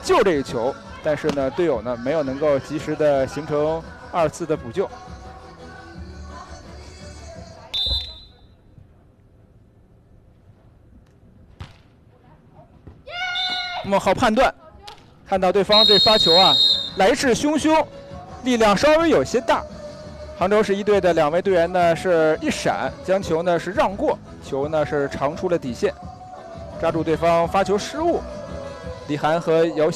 救这一球，但是呢，队友呢没有能够及时的形成2次的补救。那么好判断，看到对方这发球啊来势汹汹，力量稍微有些大。杭州市一队的2位队员呢是一闪，将球呢是让过，球呢是长出了底线，抓住对方发球失误。李涵和姚